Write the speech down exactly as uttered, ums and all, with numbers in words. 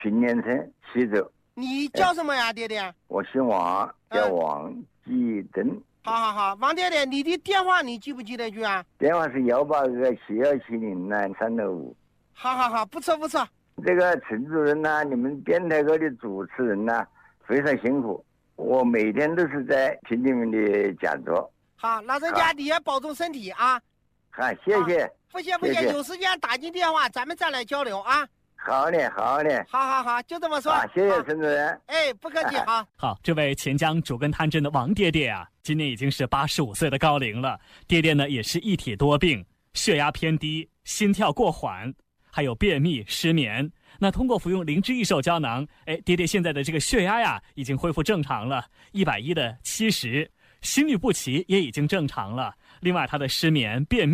平年城西周。 你叫什么呀，爹爹？ 我姓王，叫王继登。 好好好，王爹爹，你的电话你记不记得住啊？ 电话是幺八二七幺七零南三六五。 好好好，不错不错。 这个陈主任呐、啊，你们电台课的主持人呐、啊，非常辛苦，我每天都是在听你们的讲座。 好，老人家你也保重身体啊。 好，谢谢。 不行不行，有时间打进电话，咱们再来交流啊。 好嘞，好嘞， 好好好，就这么说。 啊，谢谢陈主任。 哎，不客气，好。 好，这位钱江主根滩镇的王爹爹啊，今年已经是八十五岁的高龄了。爹爹呢也是一体多病，血压偏低，心跳过缓，还有便秘、失眠。那通过服用灵芝益寿胶囊，哎，爹爹现在的这个血压呀已经恢复正常了，一百一的七十，心律不齐也已经正常了。另外，他的失眠、便秘。